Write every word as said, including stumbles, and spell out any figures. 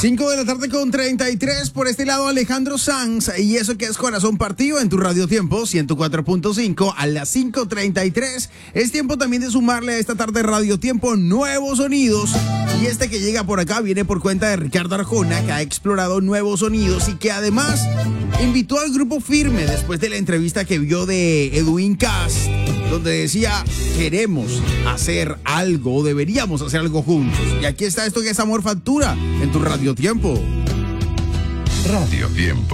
cinco de la tarde con treinta y tres, por este lado Alejandro Sanz, y eso que es Corazón Partido en tu Radio Tiempo ciento cuatro punto cinco a las cinco treinta y tres. Es tiempo también de sumarle a esta tarde Radio Tiempo nuevos sonidos, y este que llega por acá viene por cuenta de Ricardo Arjona, que ha explorado nuevos sonidos y que además invitó al grupo Firme después de la entrevista que vio de Edwin Cast, donde decía: queremos hacer algo, deberíamos hacer algo juntos. Y aquí está esto que es Amor Factura en tu Radio Tiempo. Radio Tiempo.